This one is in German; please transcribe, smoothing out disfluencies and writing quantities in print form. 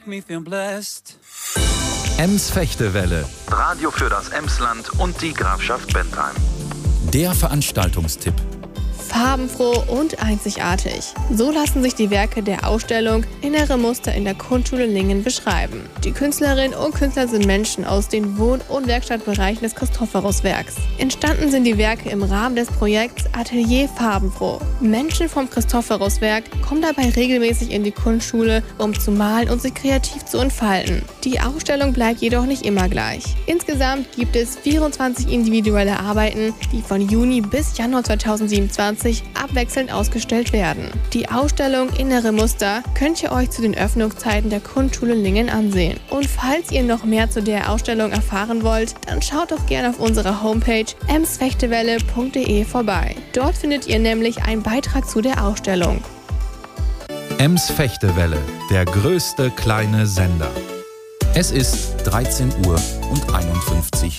make me feel blessed. Ems Fechtewelle. Radio für das Emsland und die Grafschaft Bentheim. Der Veranstaltungstipp. Farbenfroh und einzigartig. So lassen sich die Werke der Ausstellung Innere Muster in der Kunstschule Lingen beschreiben. Die Künstlerinnen und Künstler sind Menschen aus den Wohn- und Werkstattbereichen des Christophorus-Werks. Entstanden sind die Werke im Rahmen des Projekts Atelier Farbenfroh. Menschen vom Christophorus-Werk kommen dabei regelmäßig in die Kunstschule, um zu malen und sich kreativ zu entfalten. Die Ausstellung bleibt jedoch nicht immer gleich. Insgesamt gibt es 24 individuelle Arbeiten, die von Juni bis Januar 2027 abwechselnd ausgestellt werden. Die Ausstellung Innere Muster könnt ihr euch zu den Öffnungszeiten der Kunstschule Lingen ansehen. Und falls ihr noch mehr zu der Ausstellung erfahren wollt, dann schaut doch gerne auf unserer Homepage emsfechtewelle.de vorbei. Dort findet ihr nämlich einen Beitrag zu der Ausstellung. Ems Fechtewelle, der größte kleine Sender. Es ist 13:51 Uhr.